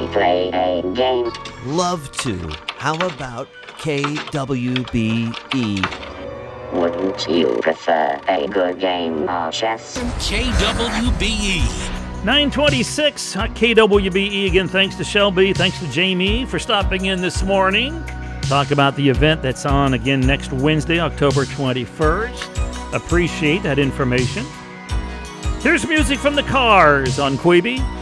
play a game? Love to. How about KWBE? Wouldn't you prefer a good game of chess? KWBE. 926 KWBE. Again, thanks to Shelby, thanks to Jamie for stopping in this morning. Talk about the event that's on again next Wednesday, October 21st. Appreciate that information. Here's music from the Cars on Quibi.